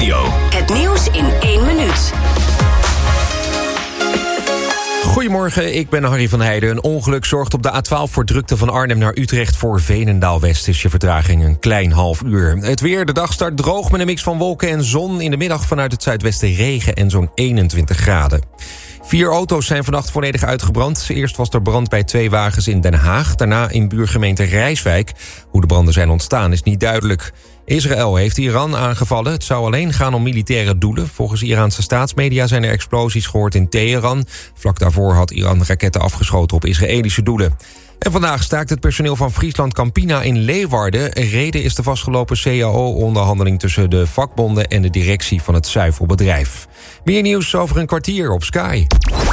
Radio. Het nieuws in 1 minuut. Goedemorgen, ik ben Harry van Heijden. Een ongeluk zorgt op de A12 voor drukte van Arnhem naar Utrecht. Voor Veenendaal-West is je vertraging een klein half uur. Het weer, de dag start droog met een mix van wolken en zon. In de middag vanuit het zuidwesten regen en zo'n 21 graden. 4 auto's zijn vannacht volledig uitgebrand. Eerst was er brand bij 2 wagens in Den Haag. Daarna in buurgemeente Rijswijk. Hoe de branden zijn ontstaan is niet duidelijk. Israël heeft Iran aangevallen. Het zou alleen gaan om militaire doelen. Volgens Iraanse staatsmedia zijn er explosies gehoord in Teheran. Vlak daarvoor had Iran raketten afgeschoten op Israëlische doelen. En vandaag staakt het personeel van Friesland Campina in Leeuwarden. Reden is de vastgelopen CAO-onderhandeling tussen de vakbonden en de directie van het zuivelbedrijf. Meer nieuws over een kwartier op Sky.